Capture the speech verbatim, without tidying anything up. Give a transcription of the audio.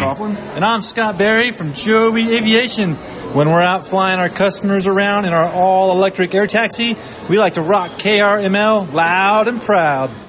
Coughlin. And I'm Scott Barry from Joby Aviation. When we're out flying our customers around in our all-electric air taxi, we like to rock K R M L loud and proud.